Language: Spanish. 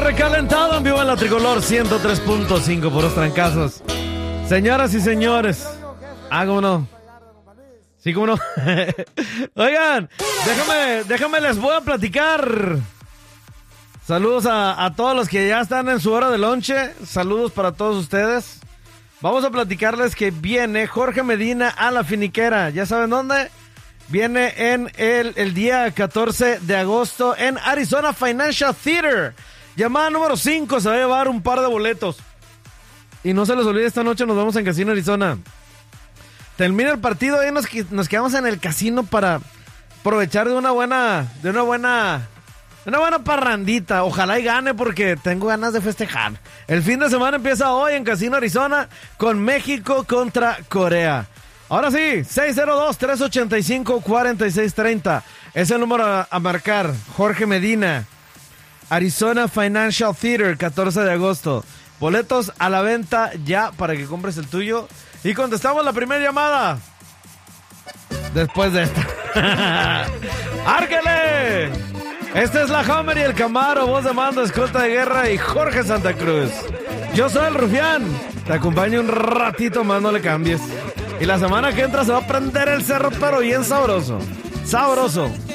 recalentado en vivo en la Tricolor 103.5 por los trancazos. Señoras y señores, ¿cómo no? Sí, ¿cómo no? Oigan, déjame les voy a platicar. Saludos a todos los que ya están en su hora de lonche. Saludos para todos ustedes. Vamos a platicarles que viene Jorge Medina a la finiquera. ¿Ya saben dónde? Viene en el día 14 de agosto en Arizona Financial Theater. Llamada número 5, se va a llevar un par de boletos. Y no se les olvide, esta noche nos vamos en Casino Arizona. Termina el partido y nos quedamos en el casino para aprovechar de una buena parrandita. Ojalá y gane porque tengo ganas de festejar. El fin de semana empieza hoy en Casino Arizona con México contra Corea. Ahora sí, 602-385-4630. Es el número a marcar. Jorge Medina, Arizona Financial Theater, 14 de agosto. Boletos a la venta ya para que compres el tuyo. Y contestamos la primera llamada después de esta. ¡Árquele! Esta es la Hammer y el Camaro, voz de mando, escolta de guerra y Jorge Santa Cruz. Yo soy el Rufián. Te acompaño un ratito más, no le cambies. Y la semana que entra se va a prender el cerro, pero bien sabroso. Sabroso.